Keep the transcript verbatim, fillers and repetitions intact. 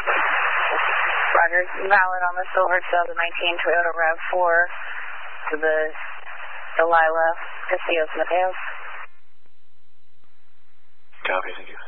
Roger. Valid on the silver twenty nineteen Toyota RAV four to the Delilah Casillas Mateos. Copy, thank you.